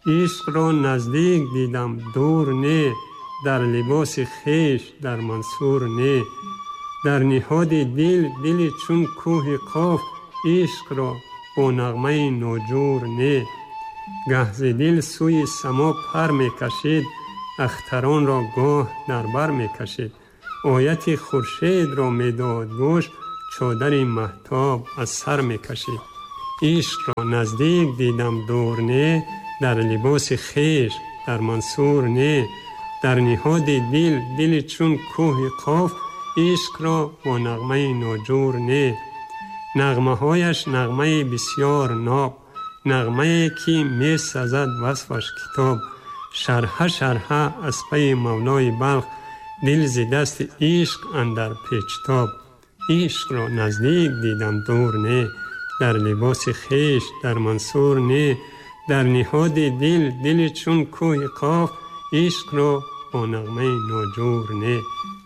عشق را نزدیک دیدم دور نه، در لباس خیش در منصور نه. در نهاد دل چون کوه قاف، عشق را با نغمه ناجور نه. گهز دل سوی سما پر می کشید، اختران را گاه در بر می کشید. آیت خورشید را می داد گوش، چادر مهتاب از سر می کشید. عشق را نزدیک دیدم دور نه، در لباس خیش در منصور نه. در نهاد دل چون کوه قاف، عشق را با نغمه ناجور نه. نغمه هایش نغمه بسیار ناب، نغمه کی می سزد وصفش کتاب. شرحه از پی مولای بلخ، دل ز دست عشق اندر پیچتاب. عشق را نزدیک دیدم دور نه، در لباس خیش در منصور نه. در نهاد دل چون کوه قاف، عشق را با نغمه ناجور نه.